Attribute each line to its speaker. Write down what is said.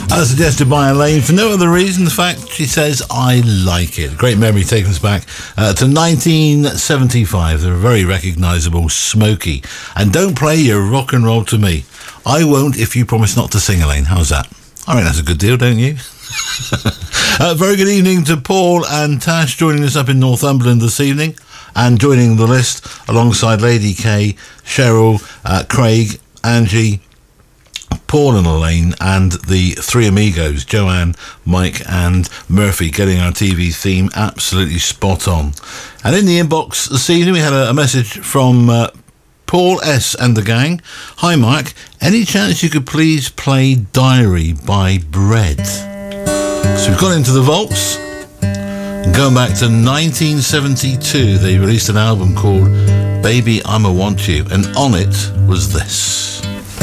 Speaker 1: As suggested by Elaine, for no other reason, the fact she says, I like it. Great memory taking us back to 1975. They're very recognisable, Smokey. And don't play your rock and roll to me. I won't if you promise not to sing, Elaine. How's that? I think that's a good deal, don't you? Very good evening to Paul and Tash joining us up in Northumberland this evening. And joining the list alongside Lady K, Cheryl, Craig, Angie, Paul and Elaine, and the three amigos, Joanne, Mike and Murphy, getting our TV theme absolutely spot on. And in the inbox this evening we had a message from Paul S. and the gang. Hi Mike, any chance you could please play Diary by Bread? So we've gone into the vaults. And going back to 1972, they released an album called Baby I'ma Want You, and on it was this.